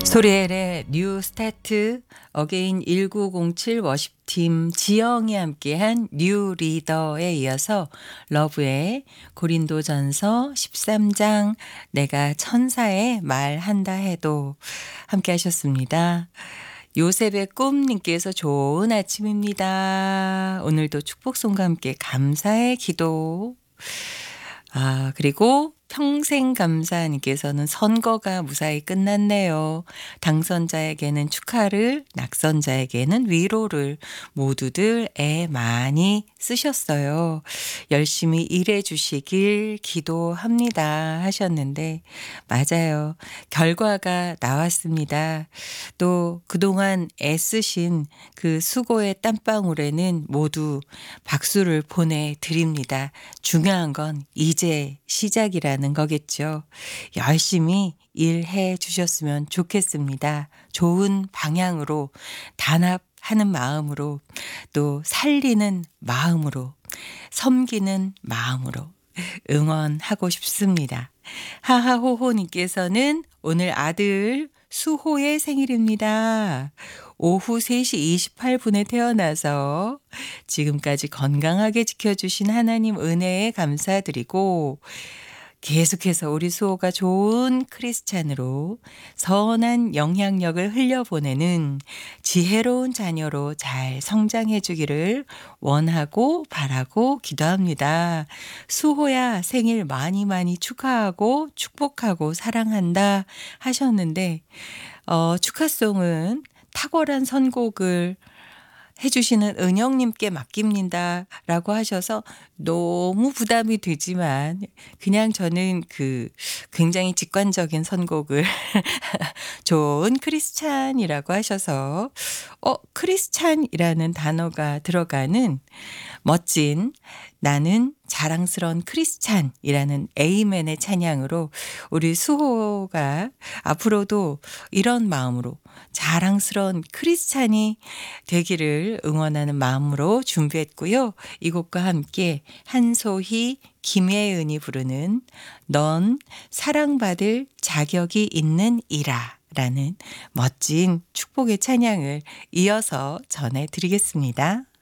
소리엘의 뉴 스타트 어게인 1907 워십팀 지영이 함께한 뉴 리더에 이어서 러브의 고린도전서 13장 내가 천사의 말한다 해도 함께 하셨습니다. 요셉의 꿈님께서 좋은 아침입니다. 오늘도 축복송과 함께 감사의 기도. 그리고 평생감사님께서는 선거가 무사히 끝났네요. 당선자에게는 축하를, 낙선자에게는 위로를 모두들 애 많이 쓰셨어요. 열심히 일해 주시길 기도합니다 하셨는데 맞아요. 결과가 나왔습니다. 또 그동안 애쓰신 그 수고의 땀방울에는 모두 박수를 보내드립니다. 중요한 건 이제 시작이라는 거겠죠. 열심히 일해 주셨으면 좋겠습니다. 좋은 방향으로 단합하는 마음으로 또 살리는 마음으로 섬기는 마음으로 응원하고 싶습니다. 하하호호님께서는 오늘 아들 수호의 생일입니다. 오후 3시 28분에 태어나서 지금까지 건강하게 지켜주신 하나님 은혜에 감사드리고 계속해서 우리 수호가 좋은 크리스찬으로 선한 영향력을 흘려보내는 지혜로운 자녀로 잘 성장해 주기를 원하고 바라고 기도합니다. 수호야 생일 많이 많이 축하하고 축복하고 사랑한다 하셨는데 축하송은 탁월한 선곡을 해주시는 은영님께 맡깁니다 라고 하셔서 너무 부담이 되지만 그냥 저는 굉장히 직관적인 선곡을 좋은 크리스찬이라고 하셔서 크리스찬이라는 단어가 들어가는 멋진 나는 자랑스러운 크리스찬이라는 에이멘의 찬양으로 우리 수호가 앞으로도 이런 마음으로 자랑스러운 크리스찬이 되기를 응원하는 마음으로 준비했고요. 이 곡과 함께 한소희, 김혜은이 부르는 넌 사랑받을 자격이 있는 이라 라는 멋진 축복의 찬양을 이어서 전해드리겠습니다.